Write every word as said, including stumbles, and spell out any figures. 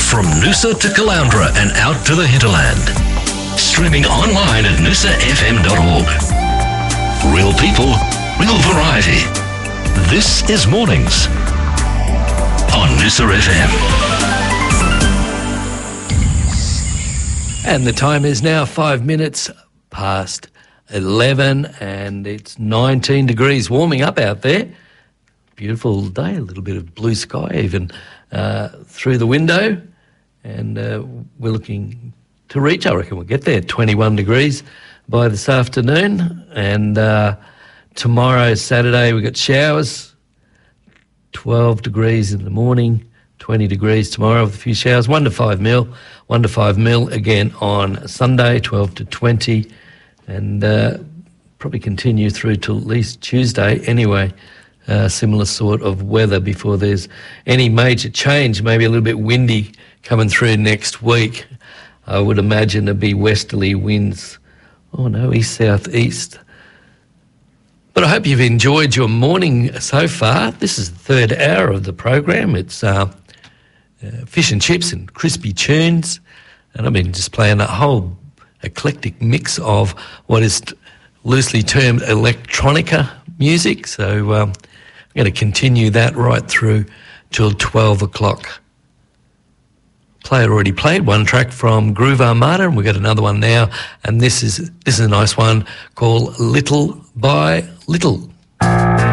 From Noosa to Caloundra and out to the hinterland. Streaming online at noosa f m dot org. Real people, real variety. This is Mornings on Noosa F M. And the time is now five minutes past eleven, and it's nineteen degrees, warming up out there. Beautiful day, a little bit of blue sky even uh, through the window, and uh, we're looking to reach, I reckon we'll get there, twenty-one degrees by this afternoon. And uh, tomorrow, Saturday, we've got showers, twelve degrees in the morning, twenty degrees tomorrow with a few showers, one to five mil, one to five mil again on Sunday, twelve to twenty, and uh, probably continue through till at least Tuesday anyway. Uh, similar sort of weather before there's any major change, maybe a little bit windy coming through next week. I would imagine there'd be westerly winds, oh no, east-south-east. But I hope you've enjoyed your morning so far. This is the third hour of the program. It's uh, uh, fish and chips and crispy tunes, and I've been just playing a whole eclectic mix of what is t- loosely termed electronica music, so um, I'm going to continue that right through till twelve o'clock. Player already played one track from Groove Armada, and we've got another one now, and this is this is a nice one called Little by Little.